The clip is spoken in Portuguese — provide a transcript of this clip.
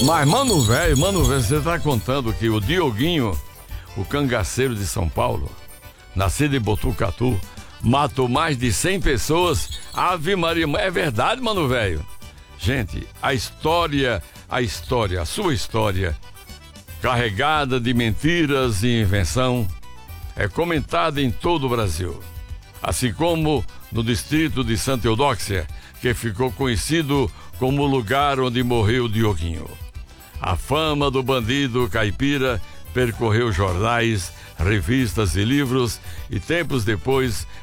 Mas, mano, velho, você tá contando que o Dioguinho, o cangaceiro de São Paulo, nascido em Botucatu, matou mais de 100 pessoas. Ave Maria, é verdade, mano, velho? Gente, a sua história, carregada de mentiras e invenção, é comentada em todo o Brasil. Assim como no distrito de Santa Eudóxia, que ficou conhecido como o lugar onde morreu Dioguinho. A fama do bandido caipira percorreu jornais, revistas e livros, e tempos depois